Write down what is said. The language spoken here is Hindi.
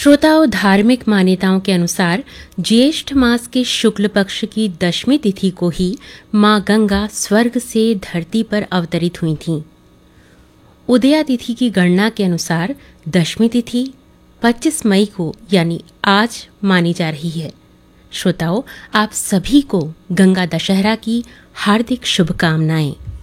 श्रोताओं, धार्मिक मान्यताओं के अनुसार ज्येष्ठ मास के शुक्ल पक्ष की दशमी तिथि को ही मां गंगा स्वर्ग से धरती पर अवतरित हुई थीं। उदया तिथि की गणना के अनुसार दशमी तिथि 25 मई को यानी आज मानी जा रही है। श्रोताओं, आप सभी को गंगा दशहरा की हार्दिक शुभकामनाएं।